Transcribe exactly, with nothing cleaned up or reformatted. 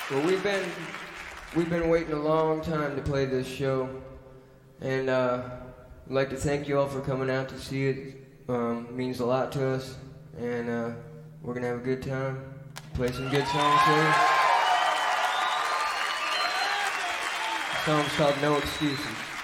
Well, we've been we've been waiting a long time to play this show, and uh, I'd like to thank you all for coming out to see it. Um, it means a lot to us, and uh, we're gonna have a good time. Play some good songs today. The song's called No Excuses.